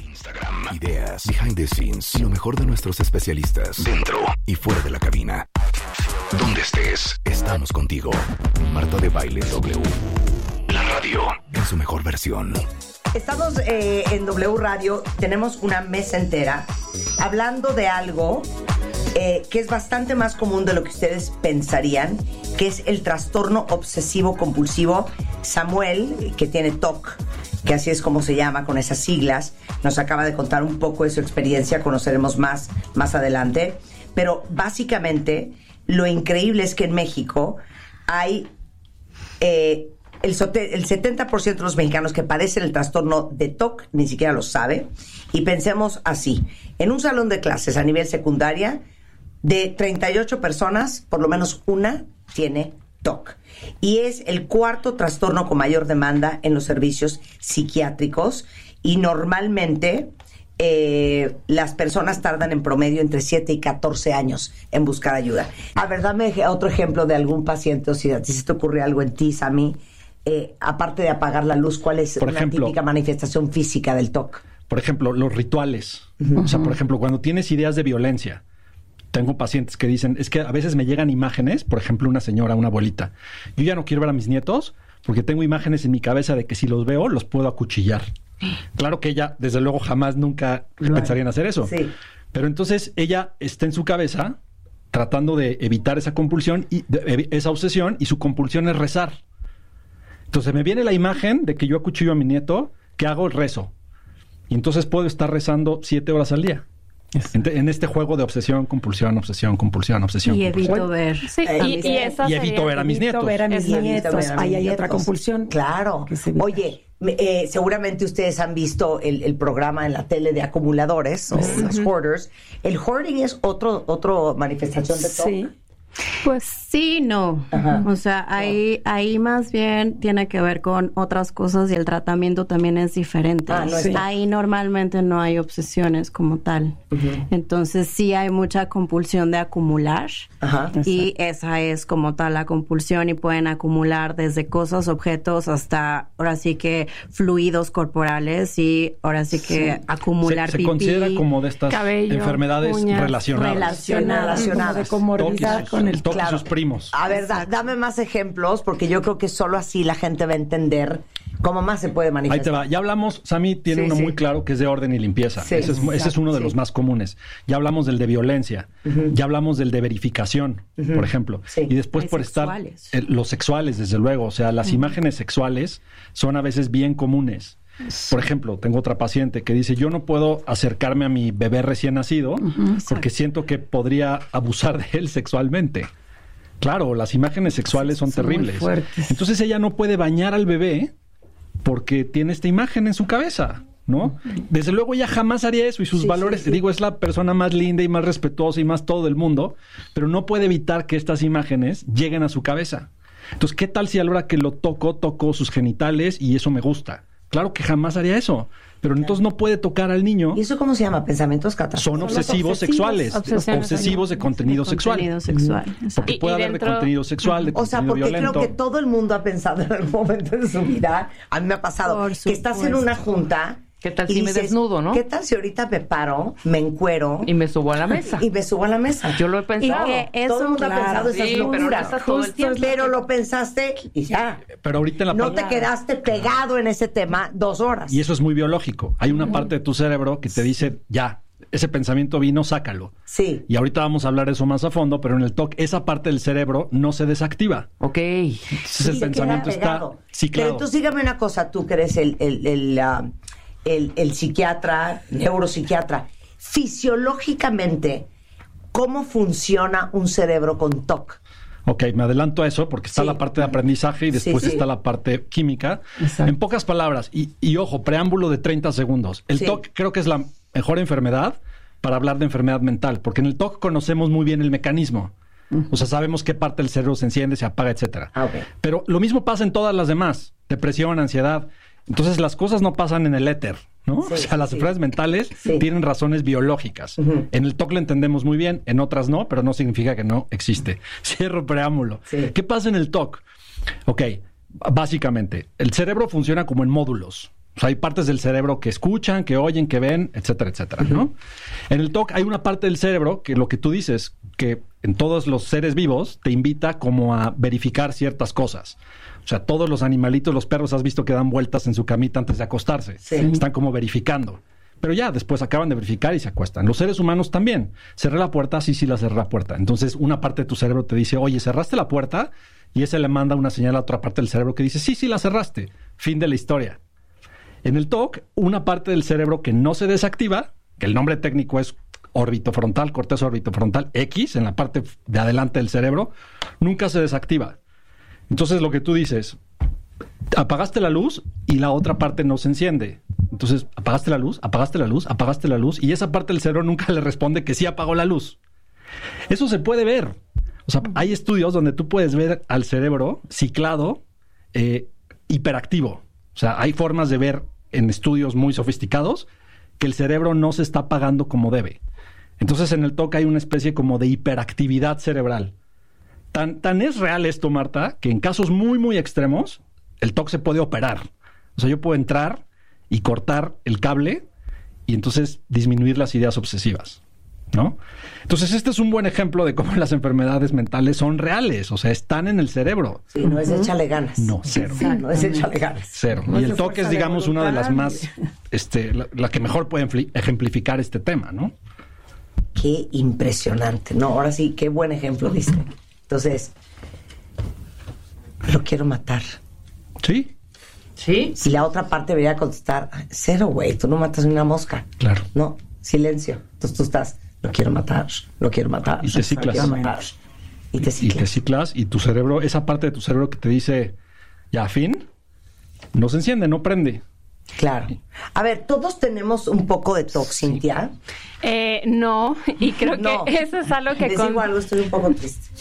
Instagram, ideas, behind the scenes y lo mejor de nuestros especialistas dentro y fuera de la cabina. Donde estés, estamos contigo. Marta de Baile W. La radio en su mejor versión. Estamos en W Radio, tenemos una mesa entera hablando de algo que es bastante más común de lo que ustedes pensarían, que es el trastorno obsesivo compulsivo. Samuel, que tiene TOC, que así es como se llama con esas siglas, nos acaba de contar un poco de su experiencia, conoceremos más adelante, pero básicamente lo increíble es que en México hay el 70% de los mexicanos que padecen el trastorno de TOC ni siquiera lo sabe. Y pensemos así, en un salón de clases a nivel secundaria, de 38 personas, por lo menos una tiene TOC. Y es el cuarto trastorno con mayor demanda en los servicios psiquiátricos. Y normalmente las personas tardan en promedio entre 7 y 14 años en buscar ayuda. A ver, dame otro ejemplo de algún paciente, o si a ti se te ocurre algo en ti, Sammy, aparte de apagar la luz, ¿cuál es una típica manifestación física del TOC? Por ejemplo, los rituales. Uh-huh. O sea, por ejemplo, cuando tienes ideas de violencia. Tengo pacientes que dicen, es que a veces me llegan imágenes, por ejemplo, una señora, una abuelita. Yo ya no quiero ver a mis nietos porque tengo imágenes en mi cabeza de que si los veo, los puedo acuchillar. Claro que ella, desde luego, jamás nunca pensaría en hacer eso. Sí. Pero entonces ella está en su cabeza tratando de evitar esa compulsión y esa obsesión, y su compulsión es rezar. Entonces me viene la imagen de que yo acuchillo a mi nieto, que hago el rezo. Y entonces puedo estar rezando 7 horas al día. En este juego de obsesión, compulsión, obsesión, compulsión, obsesión. Y evito compulsión. ver. Sí, y evito ver a mis nietos. Ahí hay otra compulsión. Claro. Oye, seguramente ustedes han visto el programa en la tele de acumuladores, o los hoarders. ¿El hoarding es otro manifestación de TOC? Sí. Pues sí, no. Ajá. O sea, ahí más bien tiene que ver con otras cosas y el tratamiento también es diferente. Ahí normalmente no hay obsesiones como tal. Uh-huh. Entonces sí hay mucha compulsión de acumular. Ajá. Y esa es como tal la compulsión, y pueden acumular desde cosas, objetos, hasta ahora sí que fluidos corporales, y ahora sí que acumular se considera como de estas cabello, enfermedades uñas, relacionadas. De comorbilidad con el TOC y sus primos. A ver, dame más ejemplos, porque yo creo que solo así la gente va a entender cómo más se puede manifestar. Ahí te va. Ya hablamos, Sammy tiene uno muy claro, que es de orden y limpieza. Sí, ese es uno de los más comunes. Ya hablamos del de violencia. Uh-huh. Ya hablamos del de verificación, por ejemplo. Sí. Y después por sexuales. Los sexuales, desde luego. O sea, las imágenes sexuales son a veces bien comunes. Por ejemplo, tengo otra paciente que dice, yo no puedo acercarme a mi bebé recién nacido porque siento que podría abusar de él sexualmente. Claro, las imágenes sexuales son terribles. Entonces ella no puede bañar al bebé porque tiene esta imagen en su cabeza, ¿no? Desde luego ella jamás haría eso, y sus valores, digo, es la persona más linda y más respetuosa y más todo del mundo, pero no puede evitar que estas imágenes lleguen a su cabeza. Entonces, ¿qué tal si a la hora que lo toco sus genitales y eso me gusta? Claro que jamás haría eso, pero entonces no puede tocar al niño. ¿Y eso cómo se llama? ¿Pensamientos catastróficos? Son obsesivos sexuales. Obsesivos de contenido sexual. Porque puede haber de contenido sexual, de contenido violento. O sea, porque creo que todo el mundo ha pensado en algún momento de su vida, a mí me ha pasado, que estás en una junta. ¿Qué tal si me desnudo, no? ¿Qué tal si ahorita me paro, me encuero y me subo a la mesa? Yo lo he pensado. Todo el mundo ha pensado esas locuras. Pero lo pensaste y ya. Pero ahorita en la no te quedaste pegado en ese tema 2 horas. Y eso es muy biológico. Hay una parte de tu cerebro que te dice, ya, ese pensamiento vino, sácalo. Sí. Y ahorita vamos a hablar de eso más a fondo, pero en el TOC esa parte del cerebro no se desactiva. Ok. Entonces el pensamiento está ciclado. Pero entonces dígame una cosa, tú que eres el psiquiatra, neuropsiquiatra, fisiológicamente, ¿cómo funciona un cerebro con TOC? Ok, me adelanto a eso porque está la parte de aprendizaje y después está la parte química. Exacto. En pocas palabras, y ojo, preámbulo de 30 segundos. El TOC creo que es la mejor enfermedad para hablar de enfermedad mental, porque en el TOC conocemos muy bien el mecanismo. O sea, sabemos qué parte del cerebro se enciende, se apaga, etcétera. Okay. Pero lo mismo pasa en todas las demás. Depresión, ansiedad. Entonces las cosas no pasan en el éter, ¿no? O sea, las enfermedades mentales tienen razones biológicas. En el TOC lo entendemos muy bien, en otras no, pero no significa que no existe. Cierro preámbulo. ¿Qué pasa en el TOC? Ok, básicamente, el cerebro funciona como en módulos. O sea, hay partes del cerebro que escuchan, que oyen, que ven, etcétera, etcétera, ¿no? En el TOC hay una parte del cerebro que lo que tú dices, que en todos los seres vivos te invita como a verificar ciertas cosas. O sea, todos los animalitos, los perros, has visto que dan vueltas en su camita antes de acostarse. Sí. Están como verificando. Pero ya, después acaban de verificar y se acuestan. Los seres humanos también. Cerré la puerta, sí, la cerré la puerta. Entonces, una parte de tu cerebro te dice, oye, ¿cerraste la puerta? Y ese le manda una señal a otra parte del cerebro que dice, sí, la cerraste. Fin de la historia. En el TOC, una parte del cerebro que no se desactiva, que el nombre técnico es orbitofrontal, corteza orbitofrontal X, en la parte de adelante del cerebro, nunca se desactiva. Entonces, lo que tú dices, apagaste la luz y la otra parte no se enciende. Entonces, apagaste la luz, y esa parte del cerebro nunca le responde que sí apagó la luz. Eso se puede ver. O sea, hay estudios donde tú puedes ver al cerebro ciclado, hiperactivo. O sea, hay formas de ver en estudios muy sofisticados que el cerebro no se está apagando como debe. Entonces, en el TOC hay una especie como de hiperactividad cerebral. Tan es real esto, Marta, que en casos muy, muy extremos, el TOC se puede operar. O sea, yo puedo entrar y cortar el cable y entonces disminuir las ideas obsesivas, ¿no? Entonces, este es un buen ejemplo de cómo las enfermedades mentales son reales. O sea, están en el cerebro. Sí, no es échale ganas. No, cero. Sí, no es échale ganas. Cero. No, y el TOC es, digamos, una de las más, la que mejor puede ejemplificar este tema, ¿no? Qué impresionante. No, ahora sí, qué buen ejemplo diste. Entonces, lo quiero matar. Sí. ¿Sí? Y la otra parte debería contestar, cero, güey, tú no matas ni una mosca. Claro. No, silencio. Entonces tú estás, lo quiero matar. Y te ciclas. Y te ciclas y tu cerebro, esa parte de tu cerebro que te dice, ya, fin, no se enciende, no prende. Claro. A ver, todos tenemos un poco de TOC, Cintia. No, y creo que eso es algo que... Les digo algo, estoy un poco triste.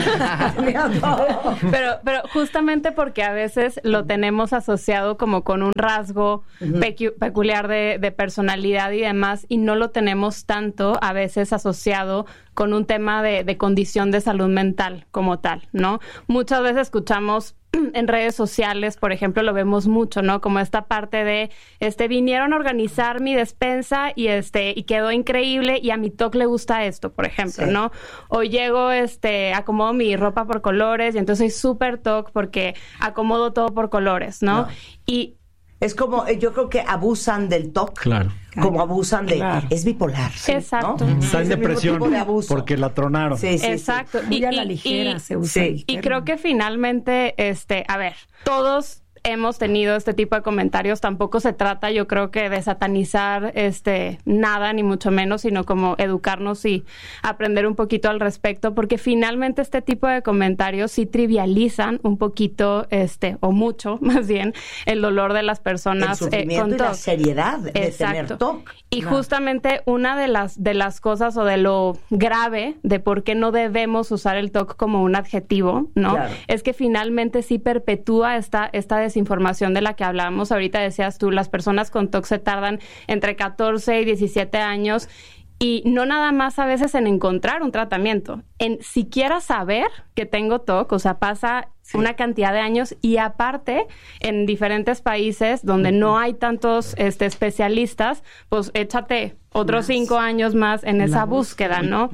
pero justamente porque a veces lo tenemos asociado como con un rasgo peculiar de personalidad y demás, y no lo tenemos tanto a veces asociado con un tema de condición de salud mental como tal, ¿no? Muchas veces escuchamos en redes sociales, por ejemplo, lo vemos mucho, ¿no? Como esta parte de, vinieron a organizar mi despensa y quedó increíble y a mi TOC le gusta esto, por ejemplo, sí, ¿no? O llego, acomodo mi ropa por colores y entonces soy súper TOC porque acomodo todo por colores, ¿no? Y es como, yo creo que abusan del TOC. Claro. Como abusan de... Claro. Es bipolar. Sí, exacto. ¿no? Está en depresión porque la tronaron. Sí, exacto. Sí. Y a la ligera se usa. Sí. Y creo que finalmente, a ver, todos hemos tenido este tipo de comentarios. Tampoco se trata, yo creo que de satanizar nada, ni mucho menos, sino como educarnos y aprender un poquito al respecto, porque finalmente este tipo de comentarios sí trivializan un poquito, o mucho, más bien, el dolor de las personas. El sufrimiento con TOC. Y la seriedad de tener TOC. Y justamente una de las cosas o de lo grave de por qué no debemos usar el TOC como un adjetivo, ¿no? Claro. Es que finalmente sí perpetúa esta desinformación de la que hablábamos. Ahorita decías tú, las personas con TOC se tardan entre 14 y 17 años y no nada más a veces en encontrar un tratamiento, en siquiera saber que tengo TOC, o sea, pasa una cantidad de años y aparte en diferentes países donde no hay tantos especialistas, pues échate otros 5 años más en esa búsqueda, ¿no?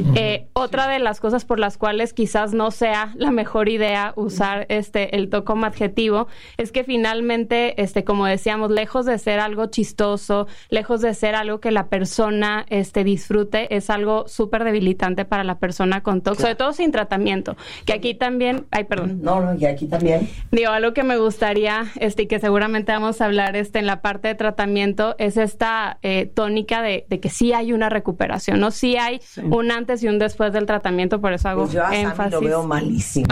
Otra de las cosas por las cuales quizás no sea la mejor idea usar el TOC como adjetivo es que finalmente, como decíamos, lejos de ser algo chistoso, lejos de ser algo que la persona disfrute, es algo súper debilitante para la persona con TOC, sobre todo sin tratamiento. Que aquí también... Ay, perdón. No, y aquí también. Digo, algo que me gustaría, y que seguramente vamos a hablar en la parte de tratamiento, es esta tónica de que sí hay una recuperación, ¿no? Sí hay un antes y un después del tratamiento, por eso hago pues yo a énfasis. Sammy lo veo malísimo.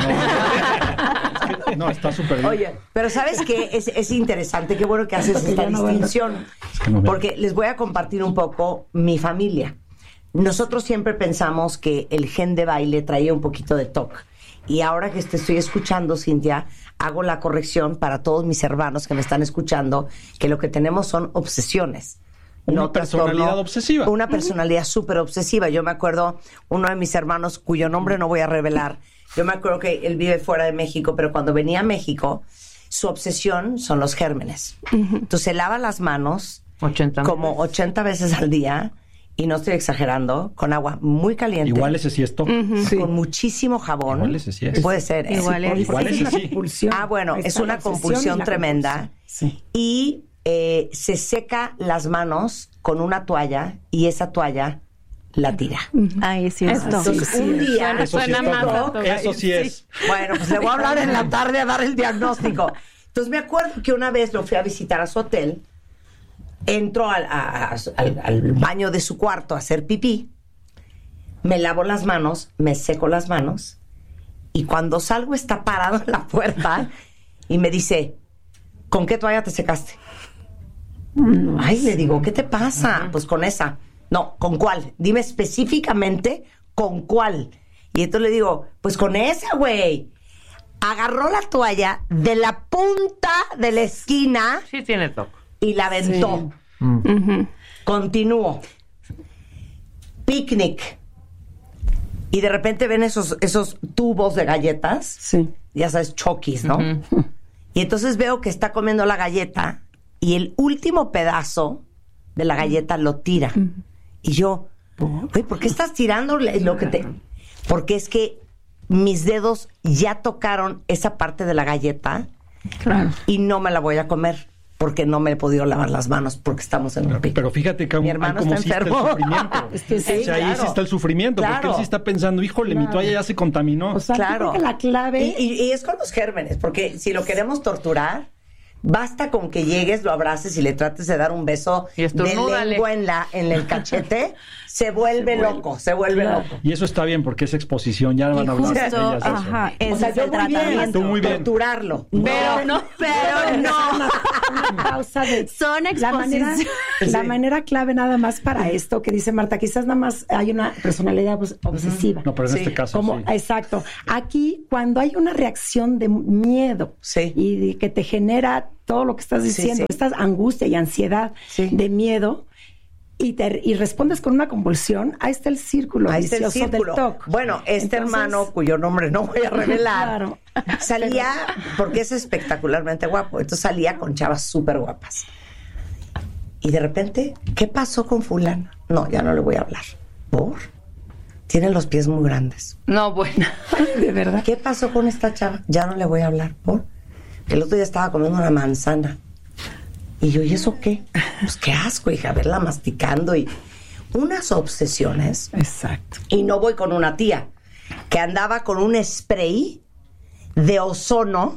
No, está súper bien. Oye, pero ¿sabes qué? Es interesante, qué bueno que haces esta distinción. Porque les voy a compartir un poco mi familia. Nosotros siempre pensamos que el gen de baile traía un poquito de TOC. Y ahora que te estoy escuchando, Cintia, hago la corrección para todos mis hermanos que me están escuchando, que lo que tenemos son obsesiones. Una personalidad obsesiva. Una personalidad súper obsesiva. Yo me acuerdo, uno de mis hermanos, cuyo nombre no voy a revelar, yo me acuerdo que él vive fuera de México, pero cuando venía a México, su obsesión son los gérmenes. Entonces se lava las manos 80 veces al día, y no estoy exagerando, con agua muy caliente. Igual ese sí es TOC. Con muchísimo jabón. Igual ese sí es. Puede ser. Igual ese sí. Bueno, es una compulsión tremenda. Sí. Y se seca las manos con una toalla, y esa toalla la tira. Ahí sí es TOC. Entonces, un día... Eso sí es. Bueno, pues le voy a hablar en la tarde a dar el diagnóstico. Entonces me acuerdo que una vez lo fui a visitar a su hotel. Entro al baño de su cuarto a hacer pipí, me lavo las manos, me seco las manos, y cuando salgo está parado en la puerta y me dice, ¿con qué toalla te secaste? Ay, le digo, ¿qué te pasa? Pues con esa. No, ¿con cuál? Dime específicamente con cuál. Y entonces le digo, pues con esa, güey. Agarró la toalla de la punta de la esquina. Sí tiene TOC. Y la aventó. Continúo. Picnic. Y de repente ven esos tubos de galletas. Sí. Ya sabes, Chokis, ¿no? Y entonces veo que está comiendo la galleta y el último pedazo de la galleta lo tira. Y yo, güey, ¿por qué estás tirando lo que te...? Porque es que mis dedos ya tocaron esa parte de la galleta. Claro. Y no me la voy a comer, porque no me he podido lavar las manos porque estamos en un pico. Pero fíjate que mi hermano como está sí enfermo. Está el sufrimiento. Es que sí, o sea, ahí sí está el sufrimiento, porque él sí está pensando, híjole, mi toalla ya se contaminó. O sea, claro. Yo creo que la clave... Y es con los gérmenes, porque si lo queremos torturar, basta con que llegues, lo abraces y le trates de dar un beso de lengua en el cachete, se vuelve loco. Y eso está bien, porque es exposición, ya van a hablar de ellas. O sea, yo muy bien, torturarlo. Pero no. Una pausa de... Son exposiciones. La manera clave nada más para esto, que dice Marta, quizás nada más hay una personalidad obsesiva. No, pero en este caso sí. Exacto. Aquí, cuando hay una reacción de miedo y que te genera todo lo que estás diciendo, esta angustia y ansiedad de miedo, y respondes con una convulsión, ahí está el círculo vicioso del TOC. Bueno, hermano, cuyo nombre no voy a revelar, salía, porque es espectacularmente guapo, entonces salía con chavas súper guapas. Y de repente, ¿qué pasó con fulana? No, ya no le voy a hablar. ¿Por? Tiene los pies muy grandes. No, bueno. De verdad. ¿Qué pasó con esta chava? Ya no le voy a hablar. ¿Por? El otro día estaba comiendo una manzana. Y yo, ¿y eso qué? Pues qué asco, hija, verla masticando y unas obsesiones. Exacto. Y no voy con una tía que andaba con un spray de ozono,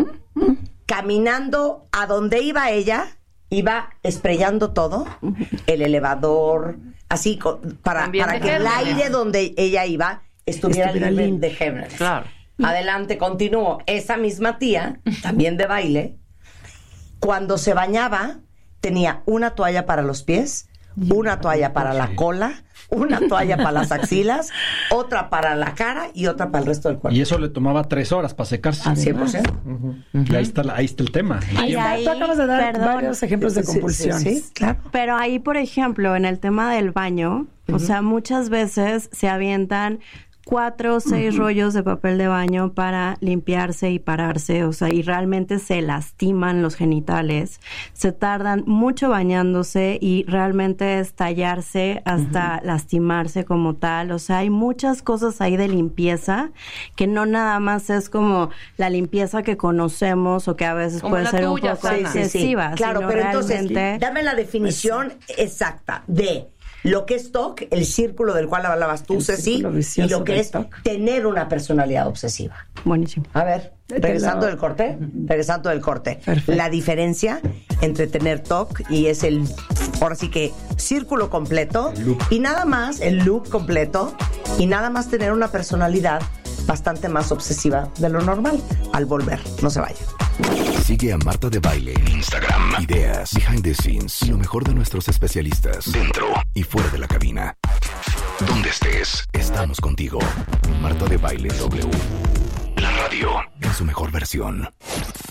caminando a donde iba ella, iba sprayando todo, el elevador, así, para que el aire donde ella iba estuviera libre de gérmenes. Claro. Adelante, continúo. Esa misma tía, también de baile, cuando se bañaba, tenía una toalla para los pies, una toalla para la cola, una toalla para las axilas, otra para la cara y otra para el resto del cuerpo. Y eso le tomaba 3 horas para secarse. 100%. Y ahí está el tema. Tú acabas de dar varios ejemplos de compulsiones. Sí, claro. Pero ahí, por ejemplo, en el tema del baño, o sea, muchas veces se avientan 4 o 6 rollos de papel de baño para limpiarse y pararse, o sea, y realmente se lastiman los genitales, se tardan mucho bañándose y realmente estallarse hasta lastimarse como tal, o sea, hay muchas cosas ahí de limpieza que no nada más es como la limpieza que conocemos o que a veces como puede ser un poco excesiva. Sí. Claro, pero entonces, dame la definición exacta de lo que es TOC, el círculo del cual hablabas tú, Ceci, y lo que es tener una personalidad obsesiva. Buenísimo. A ver, regresando del corte. Perfecto. La diferencia entre tener TOC y es ahora sí que círculo completo, y nada más, el loop completo, y nada más tener una personalidad bastante más obsesiva de lo normal. Al volver, no se vaya. Sigue a Marta de Baile en Instagram. Ideas, behind the scenes y lo mejor de nuestros especialistas dentro y fuera de la cabina. Donde estés, estamos contigo. Marta de Baile W. La radio en su mejor versión.